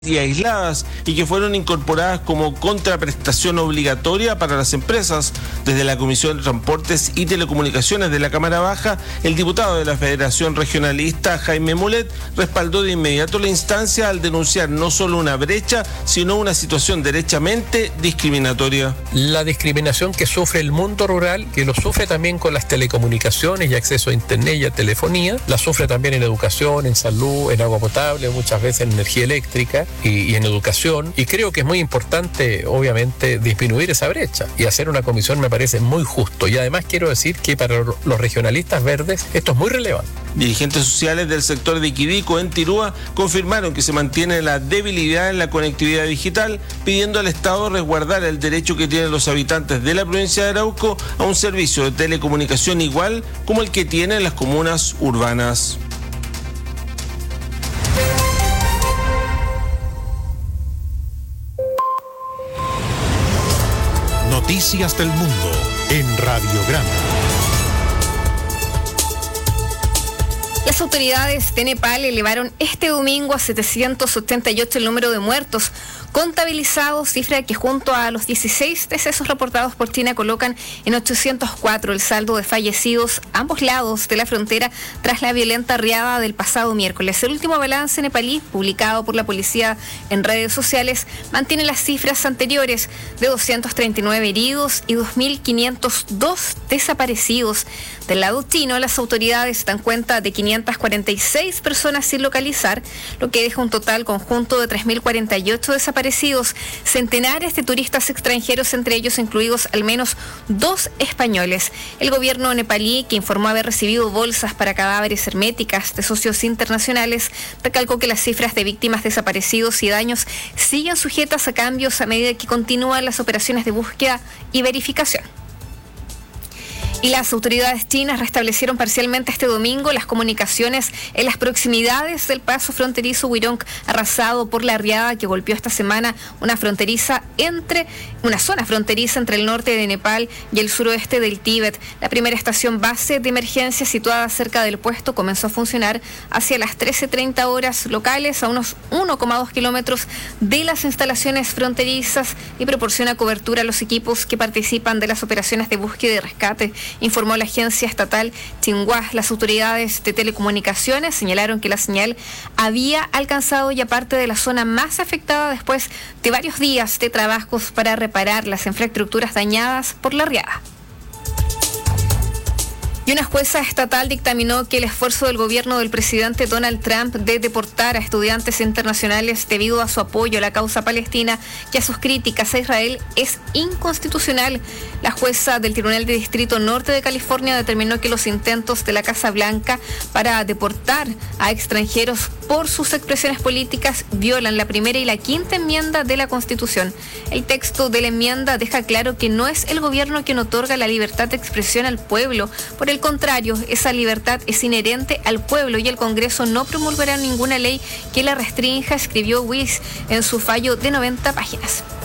y aisladas y que fueron incorporadas como contraprestación obligatoria para las empresas. Desde la Comisión de Transportes y Telecomunicaciones de la Cámara Baja, el diputado de la Federación Regionalista, Jaime Mulet, respaldó de inmediato la instancia al denunciar no solo una brecha, sino una situación derechamente discriminatoria. La discriminación que sufre el mundo rural, que lo sufre también con las telecomunicaciones y acceso a internet y a telefonía, la sufre también en educación, en salud, en agua potable, muchas veces en energía eléctrica y en educación, y creo que es muy importante obviamente disminuir esa brecha y hacer una comisión me parece muy justo, y además quiero decir que para los regionalistas verdes esto es muy relevante. Dirigentes sociales del sector de Iquidico en Tirúa confirmaron que se mantiene la debilidad en la conectividad digital, pidiendo al Estado resguardar el derecho que tienen los habitantes de la provincia de Arauco a un servicio de telecomunicación igual como el que tienen las comunas urbanas. Noticias del Mundo en Radiograma. Las autoridades de Nepal elevaron este domingo a 788 el número de muertos contabilizados, cifra que junto a los 16 decesos reportados por China colocan en 804 el saldo de fallecidos a ambos lados de la frontera tras la violenta riada del pasado miércoles. El último balance nepalí, publicado por la policía en redes sociales, mantiene las cifras anteriores de 239 heridos y 2.502 desaparecidos. Del lado chino, las autoridades dan cuenta de 546 personas sin localizar, lo que deja un total conjunto de 3.048 desaparecidos, centenares de turistas extranjeros, entre ellos incluidos al menos 2 españoles. El gobierno nepalí, que informó haber recibido bolsas para cadáveres herméticas de socios internacionales, recalcó que las cifras de víctimas, desaparecidos y daños siguen sujetas a cambios a medida que continúan las operaciones de búsqueda y verificación. Y las autoridades chinas restablecieron parcialmente este domingo las comunicaciones en las proximidades del paso fronterizo Wirong, arrasado por la riada que golpeó esta semana una zona fronteriza entre el norte de Nepal y el suroeste del Tíbet. La primera estación base de emergencia, situada cerca del puesto, comenzó a funcionar hacia las 13:30 horas locales, a unos 1,2 kilómetros de las instalaciones fronterizas, y proporciona cobertura a los equipos que participan de las operaciones de búsqueda y rescate, informó la agencia estatal Xinhua. Las autoridades de telecomunicaciones señalaron que la señal había alcanzado ya parte de la zona más afectada después de varios días de trabajos para reparar las infraestructuras dañadas por la riada. Y una jueza estatal dictaminó que el esfuerzo del gobierno del presidente Donald Trump de deportar a estudiantes internacionales debido a su apoyo a la causa palestina y a sus críticas a Israel es inconstitucional. La jueza del Tribunal de Distrito Norte de California determinó que los intentos de la Casa Blanca para deportar a extranjeros por sus expresiones políticas violan la primera y la quinta enmienda de la Constitución. El texto de la enmienda deja claro que no es el gobierno quien otorga la libertad de expresión al pueblo. Por el contrario, esa libertad es inherente al pueblo y el Congreso no promulgará ninguna ley que la restrinja, escribió Weiss en su fallo de 90 páginas.